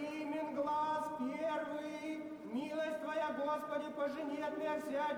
Имен глаз первый, милость Твоя, Господи, пожени от меня вся